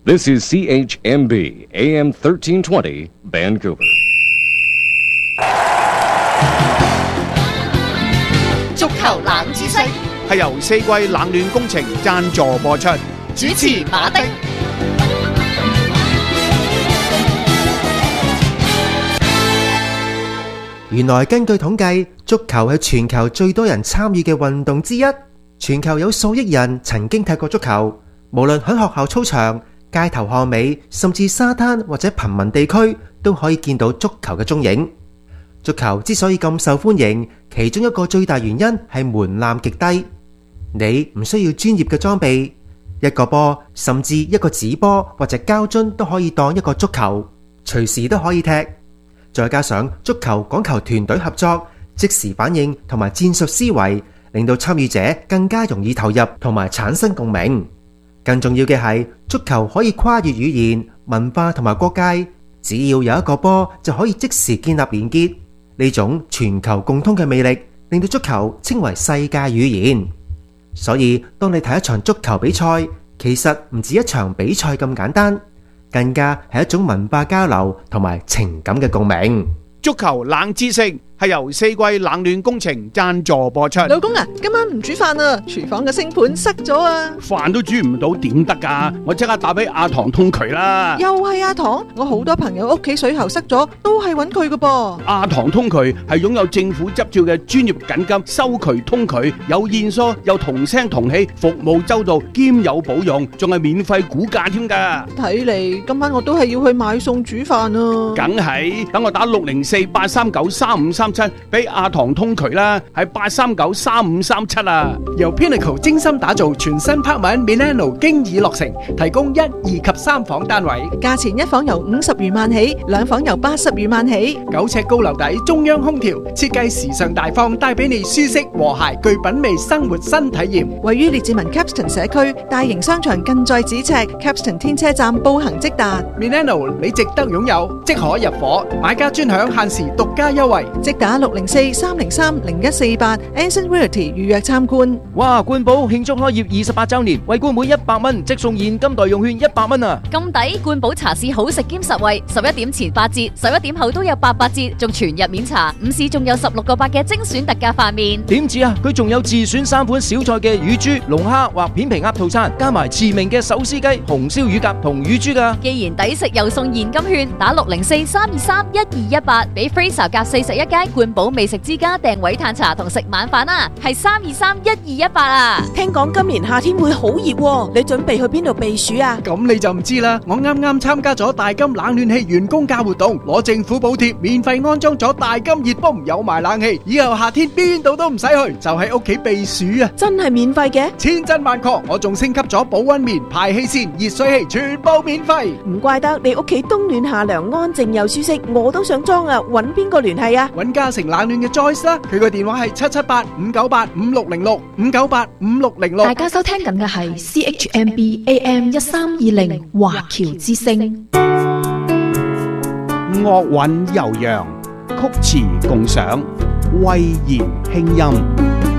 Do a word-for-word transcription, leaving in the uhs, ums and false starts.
This is C H M B A M thirteen twenty Vancouver. 足球冷知識係由四季冷暖工程贊助播出， 主持馬丁。 原來根據統計，足球係全球最多人參與嘅運動之一。全球有數億人曾經踢過足球，無論喺學校操場、街頭巷尾，甚至沙灘或者貧民地區，都可以見到足球嘅蹤影。足球之所以咁受歡迎，其中一個最大原因係門檻極低。你唔需要專業嘅裝備，一個波甚至一個紙波或者膠樽都可以當一個足球，隨時都可以踢。再加上足球講求團隊合作、即時反應同埋戰術思維，令到參與者更加容易投入同埋產生共鳴。更重要嘅係，足球可以跨越語言、文化同埋國界，只要有一個波就可以即時建立連結。呢種全球共通嘅魅力，令到足球稱為世界語言。所以，當你睇一場足球比賽，其實唔止一場比賽咁簡單，更加係一種文化交流同埋情感嘅共鳴。 足球冷知識係由四季冷暖工程贊助播出。 老公啊，今晚唔煮飯啊，廚房嘅星盤塞咗啊！ 飯都煮唔到點得㗎？我即刻打俾阿唐通渠啦！ 又係阿唐，我好多朋友屋企水喉塞咗，都係揾佢㗎噃。 阿唐通渠係擁有政府執照嘅專業緊急收渠通渠，有現疏又同聲同氣，服務周到兼有保用，仲係免費估價添㗎。 睇嚟今晚我都係要去買餸煮飯啊！ 梗係，等我打六零四八三九三五三七俾阿唐通渠啦，係八三九三五三七啊！ 由 Pinnacle 精心打造全新拍賣 Milano 經已落成，提供一、二及三房單位， 價錢一房由五十餘萬起，兩房由八十餘萬起， 九尺高樓底中央空調，設計時尚大方，帶俾你舒適和諧具品味生活新體驗。 位於列治文 Capston 社區，大型商場近在咫尺 ，Capston 天車站步行即達。 Milano 你值得擁有，即可入伙，買家專享限時獨家優惠， 即打六零四三零三零一四八 Anson Realty 預約參觀。 哇！冠寶慶祝開業二十八週年，為冠滿一百蚊，即送現金代用券一百蚊啊！ 咁抵！冠寶茶市好食兼實惠，十一點前八折，十一點後都有八八折，仲全日免茶。午市仲有十六個八嘅精選特價飯麵。 點止啊！佢仲有自選三款小菜嘅乳豬、龍蝦或片皮鴨套餐，加埋馳名嘅手撕雞、紅燒乳鴿同乳豬噶。 既然抵食又送現金券，打六零四三二三一二一八，俾 Fraser 夾四十一街冠寶美食之家訂位嘆茶同食晚飯啊，係三二三一二一八啊！ 聽講今年夏天會好熱喎，你準備去邊度避暑啊？ 咁你就唔知啦，我啱啱參加咗大金冷暖氣員工價活動，攞政府補貼，免費安裝咗大金熱泵，有埋冷氣，以後夏天邊度都唔使去，就喺屋企避暑啊！ 真係免費嘅？ 千真萬確，我仲升級咗保溫棉、排氣扇、熱水器，全部免費。 唔怪得你屋企冬暖夏涼，安靜又舒適，我都想裝啊！揾邊個聯繫啊？ 揾嘉誠冷暖嘅 Joyce 啦，佢個電話係七七八五九八五六零六五九八五六零六。 大家收聽緊嘅係 C H M B A M 一三二零華僑之聲。 樂韻悠揚，曲詞共賞，慧言輕音。